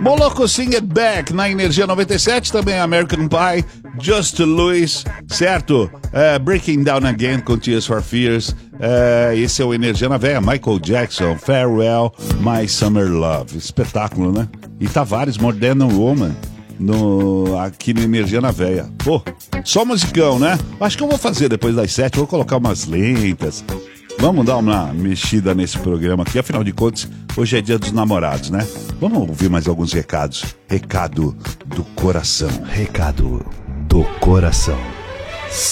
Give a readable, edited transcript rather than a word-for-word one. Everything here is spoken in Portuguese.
Moloco Sing It Back na Energia 97, também American Pie, Just Louis, certo? Breaking Down Again com Tears for Fears. Esse é o Energia na Veia, Michael Jackson, Farewell, My Summer Love. Espetáculo, né? E Tavares, Modern Woman, aqui no Energia na Veia. Pô, só musicão, né? Acho que eu vou fazer depois das 7, vou colocar umas lentas. Vamos dar uma mexida nesse programa aqui. Afinal de contas, hoje é dia dos namorados, né? Vamos ouvir mais alguns recados. Recado do coração. Recado do coração.